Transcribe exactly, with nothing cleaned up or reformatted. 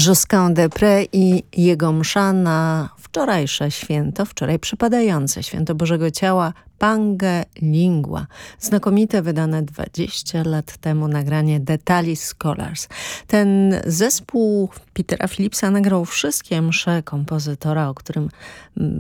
Josquin des Prez i jego msza na wczorajsze święto, wczoraj przypadające święto Bożego Ciała, Pange Lingua. Znakomite, wydane dwadzieścia lat temu nagranie The Tallis Scholars. Ten zespół Petera Philipsa nagrał wszystkie msze kompozytora, o którym